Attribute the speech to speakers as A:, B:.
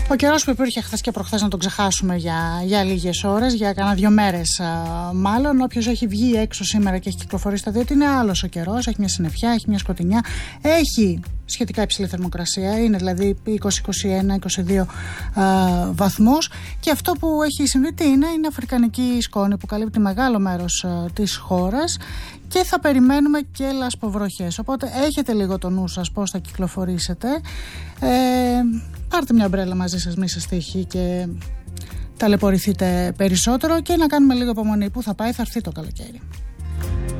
A: Ο καιρός που υπήρχε χθες και προχθές να τον ξεχάσουμε για λίγες ώρες, για κάνα 2 μέρες μάλλον. Όποιος έχει βγει έξω σήμερα και έχει κυκλοφορήσει στα διότι είναι άλλος ο καιρός, έχει μια συννεφιά, έχει μια σκοτεινιά, έχει σχετικά υψηλή θερμοκρασία, είναι δηλαδή 20, 21, 22 βαθμούς. Και αυτό που έχει συμβεί είναι αφρικανική σκόνη που καλύπτει μεγάλο μέρος της χώρας και θα περιμένουμε και λασποβροχές. Οπότε έχετε λίγο το νου σας πώς θα κυκλοφορήσετε. Πάρτε μια ομπρέλα μαζί σας, μη σας τύχει και ταλαιπωρηθείτε περισσότερο, και να κάνουμε λίγο υπομονή. Πού θα πάει, θα έρθει το καλοκαίρι.